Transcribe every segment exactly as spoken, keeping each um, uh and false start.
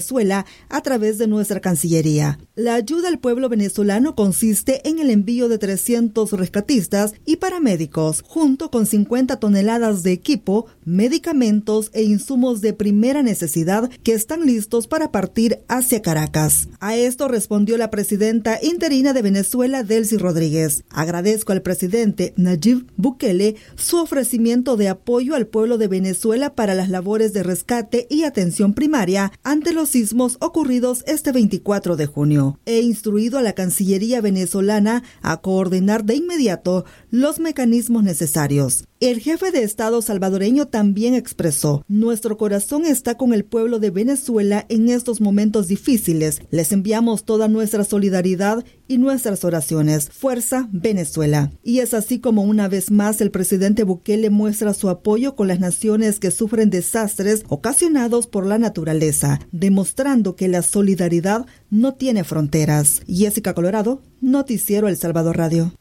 Venezuela a través de nuestra Cancillería. La ayuda al pueblo venezolano consiste en el envío de trescientos rescatistas y paramédicos, junto con cincuenta toneladas de equipo, medicamentos e insumos de primera necesidad que están listos para partir hacia Caracas. A esto respondió la presidenta interina de Venezuela, Delcy Rodríguez. Agradezco al presidente Nayib Bukele su ofrecimiento de apoyo al pueblo de Venezuela para las labores de rescate y atención primaria ante los sismos ocurridos este veinticuatro de junio. He instruido a la Cancillería venezolana a coordinar de inmediato los mecanismos necesarios. El jefe de Estado salvadoreño también expresó: nuestro corazón está con el pueblo de Venezuela en estos momentos difíciles. Les enviamos toda nuestra solidaridad y nuestras oraciones. Fuerza Venezuela. Y es así como una vez más el presidente Bukele muestra su apoyo con las naciones que sufren desastres ocasionados por la naturaleza, demostrando que la solidaridad no tiene fronteras. Jessica Colorado, Noticiero El Salvador Radio.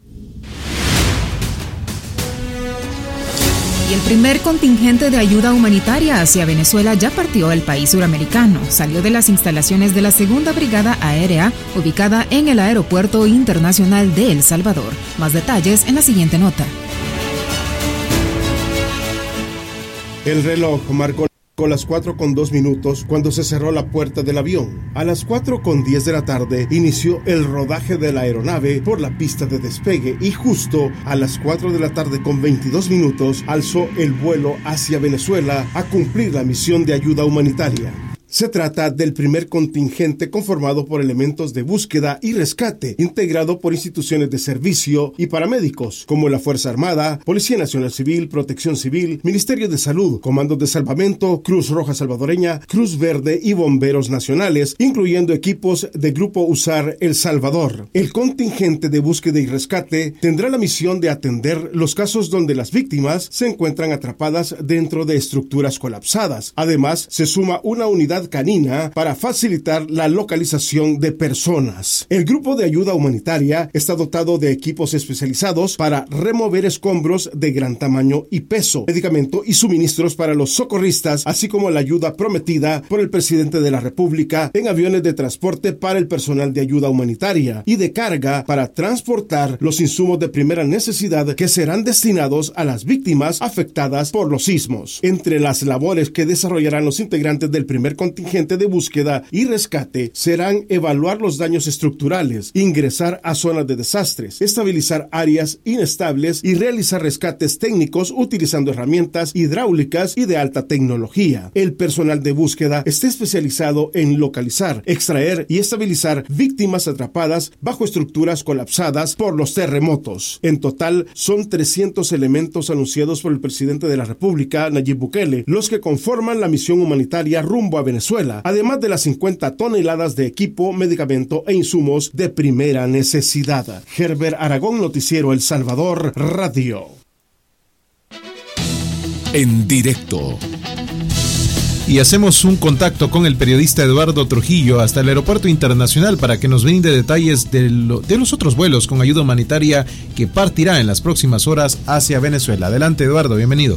Y el primer contingente de ayuda humanitaria hacia Venezuela ya partió del país suramericano. Salió de las instalaciones de la Segunda Brigada Aérea, ubicada en el Aeropuerto Internacional de El Salvador. Más detalles en la siguiente nota. El reloj marcó las cuatro con dos minutos cuando se cerró la puerta del avión. A las cuatro con diez de la tarde inició el rodaje de la aeronave por la pista de despegue y justo a las cuatro de la tarde con veintidós minutos alzó el vuelo hacia Venezuela a cumplir la misión de ayuda humanitaria. Se trata del primer contingente conformado por elementos de búsqueda y rescate, integrado por instituciones de servicio y paramédicos, como la Fuerza Armada, Policía Nacional Civil, Protección Civil, Ministerio de Salud, Comandos de Salvamento, Cruz Roja Salvadoreña, Cruz Verde y Bomberos Nacionales, incluyendo equipos de Grupo USAR El Salvador. El contingente de búsqueda y rescate tendrá la misión de atender los casos donde las víctimas se encuentran atrapadas dentro de estructuras colapsadas. Además, se suma una unidad canina para facilitar la localización de personas. El grupo de ayuda humanitaria está dotado de equipos especializados para remover escombros de gran tamaño y peso, medicamento y suministros para los socorristas, así como la ayuda prometida por el presidente de la República en aviones de transporte para el personal de ayuda humanitaria y de carga para transportar los insumos de primera necesidad que serán destinados a las víctimas afectadas por los sismos. Entre las labores que desarrollarán los integrantes del primer contingente de búsqueda y rescate serán evaluar los daños estructurales, ingresar a zonas de desastres, estabilizar áreas inestables y realizar rescates técnicos utilizando herramientas hidráulicas y de alta tecnología. El personal de búsqueda está especializado en localizar, extraer y estabilizar víctimas atrapadas bajo estructuras colapsadas por los terremotos. En total, son trescientos elementos anunciados por el presidente de la República, Nayib Bukele, los que conforman la misión humanitaria rumbo a Venezuela. Venezuela, además de las cincuenta toneladas de equipo, medicamento e insumos de primera necesidad. Herbert Aragón, Noticiero El Salvador Radio. En directo. Y hacemos un contacto con el periodista Eduardo Trujillo hasta el Aeropuerto Internacional para que nos brinde detalles de, lo, de los otros vuelos con ayuda humanitaria que partirá en las próximas horas hacia Venezuela. Adelante, Eduardo, bienvenido.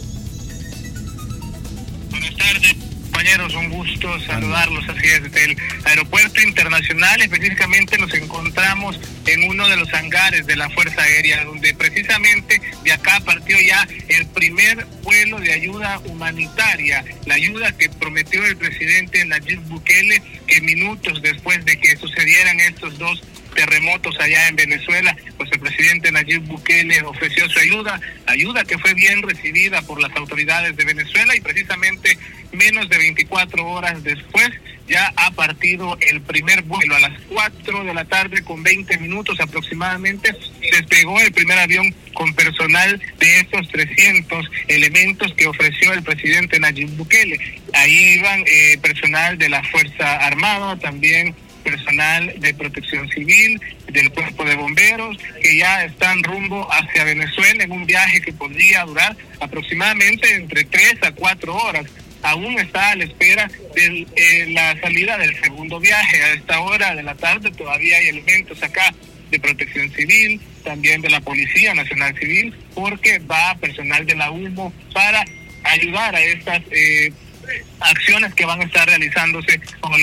Un gusto saludarlos, así es, desde el Aeropuerto Internacional. Específicamente nos encontramos en uno de los hangares de la Fuerza Aérea, donde precisamente de acá partió ya el primer vuelo de ayuda humanitaria, la ayuda que prometió el presidente Nayib Bukele, que minutos después de que sucedieran estos dos terremotos allá en Venezuela, pues el presidente Nayib Bukele ofreció su ayuda, ayuda que fue bien recibida por las autoridades de Venezuela, y precisamente menos de veinticuatro horas después ya ha partido el primer vuelo. A las cuatro de la tarde con veinte minutos aproximadamente despegó el primer avión con personal de estos trescientos elementos que ofreció el presidente Nayib Bukele. Ahí iban eh, personal de la Fuerza Armada, también personal de Protección Civil, del Cuerpo de Bomberos, que ya están rumbo hacia Venezuela en un viaje que podría durar aproximadamente entre tres a cuatro horas. Aún está a la espera de eh, la salida del segundo viaje. A esta hora de la tarde todavía hay elementos acá de Protección Civil, también de la Policía Nacional Civil, porque va personal de la U M O para ayudar a estas eh, acciones que van a estar realizándose con el